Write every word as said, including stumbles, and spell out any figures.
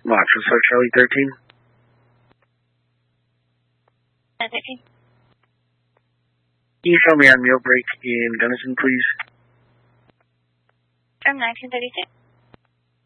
Foxtrot Charlie thirteen. thirteen. Can you show me on meal break in Gunnison, please? From nineteen thirty-six.